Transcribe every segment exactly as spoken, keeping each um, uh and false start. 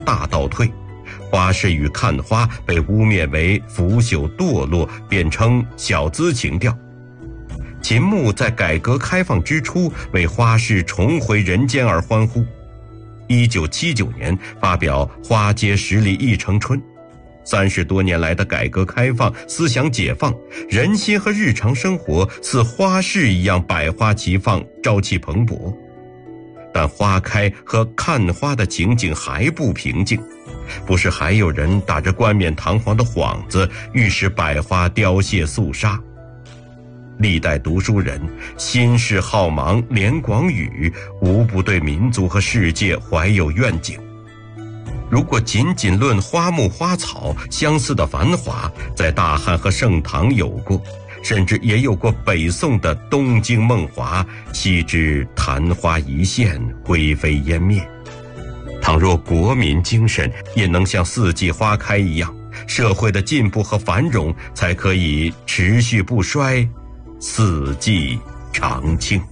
大倒退，花市与看花被污蔑为腐朽堕落，变成小资情调。秦牧在改革开放之初为花市重回人间而欢呼。一九七九年发表《花街十里一城春》，三十多年来的改革开放、思想解放，人心和日常生活似花市一样百花齐放，朝气蓬勃。但花开和看花的情景还不平静，不是还有人打着冠冕堂皇的幌子，欲使百花凋谢肃杀。历代读书人心事浩茫，连广宇无不对民族和世界怀有愿景。如果仅仅论花木花草相似的繁华，在大汉和盛唐有过，甚至也有过北宋的东京梦华，岂知昙花一现，灰飞烟灭。倘若国民精神也能像四季花开一样，社会的进步和繁荣才可以持续不衰，四季常青。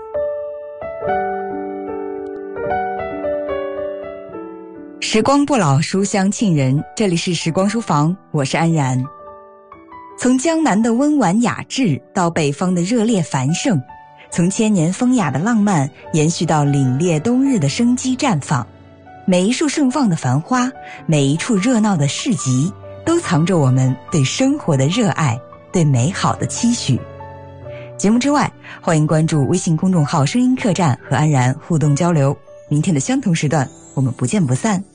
时光不老，书香沁人。这里是时光书房，我是安然。从江南的温婉雅致到北方的热烈繁盛，从千年风雅的浪漫延续到凛冽冬日的生机绽放，每一束盛放的繁花，每一处热闹的市集，都藏着我们对生活的热爱，对美好的期许。节目之外，欢迎关注微信公众号声音客栈和安然互动交流。明天的相同时段，我们不见不散。